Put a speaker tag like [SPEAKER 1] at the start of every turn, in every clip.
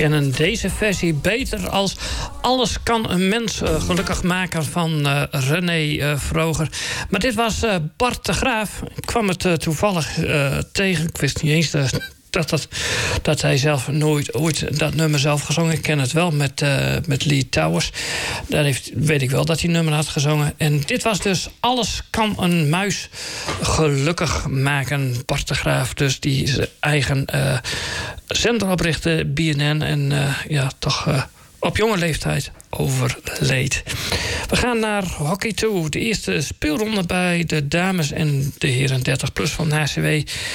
[SPEAKER 1] kennen deze versie beter als Alles kan een mens gelukkig maken van René Vroger. Maar dit was Bart de Graaf. Ik kwam het toevallig tegen. Ik wist niet eens dat hij zelf nooit ooit dat nummer zelf gezongen. Ik ken het wel met Lee Towers. Daar weet ik wel dat hij nummer had gezongen. En dit was dus Alles kan een muis gelukkig maken. Bart de Graaf, dus die zijn eigen zender oprichtte, BNN. En toch op jonge leeftijd overleed. We gaan naar hockey toe. De eerste speelronde bij de dames en de heren 30+ van HCW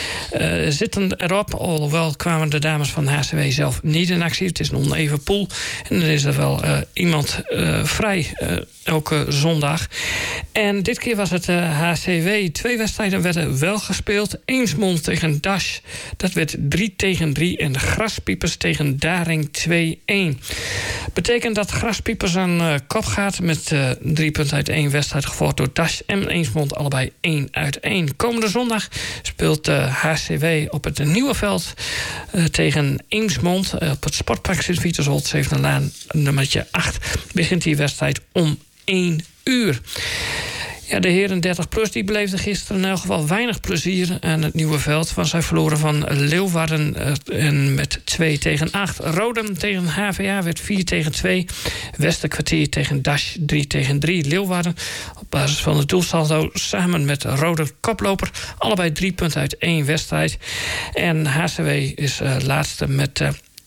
[SPEAKER 1] zitten erop. Alhoewel kwamen de dames van HCW zelf niet in actie. Het is een oneven pool. En er is er wel iemand vrij elke zondag. En dit keer was het HCW. 2 wedstrijden werden wel gespeeld. Eemsmond tegen Dash. Dat werd 3-3. En de Graspiepers tegen Daring 2-1. Betekent dat Graspiepers aan kop gaat met 3 punten uit 1 wedstrijd, gevolgd door Dash en Eemsmond, allebei 1-1. Komende zondag speelt HCW op het nieuwe veld tegen Eemsmond op het Sportpark Sint-Vitusholt, Zevenenlaan, nummertje 8. Begint die wedstrijd om 1 uur. Ja, de heren 30+ die beleefden gisteren in elk geval weinig plezier aan het nieuwe veld. Want zij verloren van Leeuwarden met 2-8. Rodem tegen HVA werd 4-2. Westerkwartier tegen Dash 3-3. Leeuwarden op basis van het doelsaldo samen met Rode koploper. Allebei 3 punten uit 1 wedstrijd. En HCW is laatste met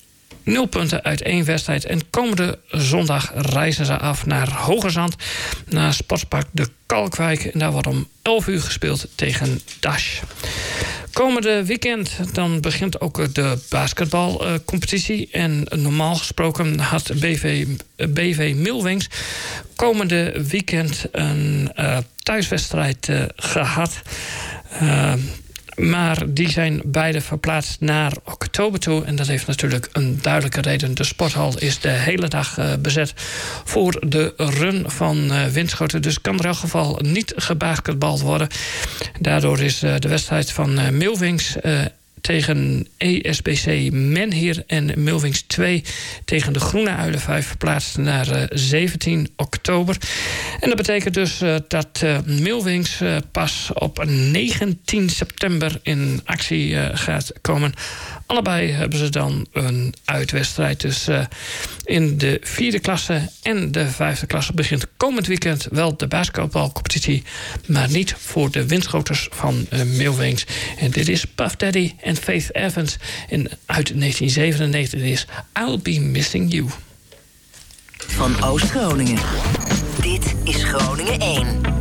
[SPEAKER 1] 0 punten uit 1 wedstrijd. En komende zondag reizen ze af naar Hoogezand, naar Sportspark de Kalkwijk. En daar wordt om 11 uur gespeeld tegen Dash. Komende weekend dan begint ook de basketbalcompetitie. En normaal gesproken had BV Milwings komende weekend een thuiswedstrijd gehad. Maar die zijn beide verplaatst naar oktober toe. En dat heeft natuurlijk een duidelijke reden. De sporthal is de hele dag bezet voor de run van Winschoten. Dus kan er in elk geval niet gebasketbald worden. Daardoor is de wedstrijd van Milwings tegen ESBC Menheer en Milwings 2 tegen de Groene Uilen 5 verplaatst naar 17 oktober. En dat betekent dus dat Milwings pas op 19 september in actie gaat komen. Allebei hebben ze dan een uitwedstrijd. Dus in de 4e klasse en de 5e klasse begint komend weekend wel de basketbalcompetitie, maar niet voor de Winschoters van Milwings. En dit is Puff Daddy en Faith Evans uit 1997 is I'll Be Missing You.
[SPEAKER 2] Van Oost-Groningen. Dit is Groningen 1.